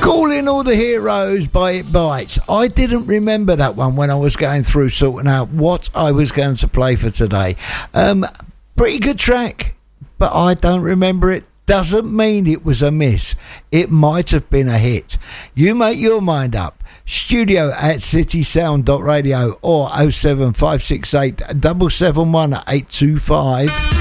Calling All the Heroes by It Bites. I didn't remember that one when I was going through sorting out what I was going to play for today. Pretty good track, but I don't remember it. Doesn't mean it was a miss. It might have been a hit. You make your mind up. studio@citysound.radio or 07568 771 825.